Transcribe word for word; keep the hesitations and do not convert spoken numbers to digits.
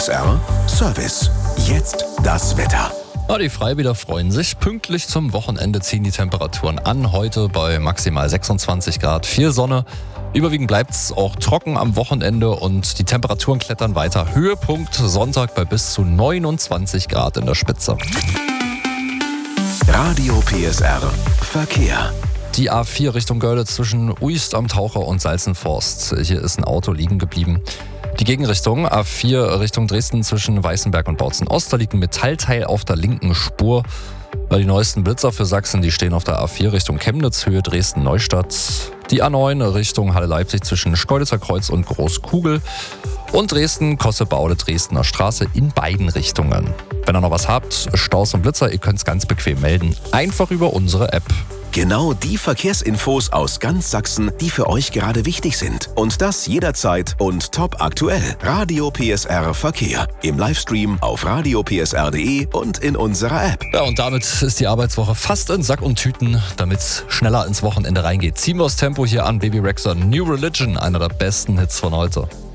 S R Service. Jetzt das Wetter. Ja, die Freibäder freuen sich. Pünktlich zum Wochenende ziehen die Temperaturen an. Heute bei maximal sechsundzwanzig Grad. Viel Sonne. Überwiegend bleibt es auch trocken am Wochenende und die Temperaturen klettern weiter. Höhepunkt Sonntag bei bis zu neunundzwanzig Grad in der Spitze. Radio P S R Verkehr. Die A vier Richtung Görlitz zwischen Uist am Taucher und Salzenforst. Hier ist ein Auto liegen geblieben. Die Gegenrichtung A vier Richtung Dresden zwischen Weißenberg und Bautzen Ost. Da liegt ein Metallteil auf der linken Spur. Die neuesten Blitzer für Sachsen, die stehen auf der A vier Richtung Chemnitz, Höhe Dresden-Neustadt. Die A neun Richtung Halle-Leipzig zwischen Schkeuditzer Kreuz und Großkugel. Und Dresden, Kossebaude, Dresdner Straße in beiden Richtungen. Wenn ihr noch was habt, Staus und Blitzer, ihr könnt es ganz bequem melden. Einfach über unsere App. Genau die Verkehrsinfos aus ganz Sachsen, die für euch gerade wichtig sind. Und das jederzeit und top aktuell. Radio P S R Verkehr. Im Livestream auf radio p s r punkt d e und in unserer App. Ja, und damit ist die Arbeitswoche fast in Sack und Tüten, damit es schneller ins Wochenende reingeht. Ziehen wir das Tempo hier an. Baby Rexha, New Religion, einer der besten Hits von heute.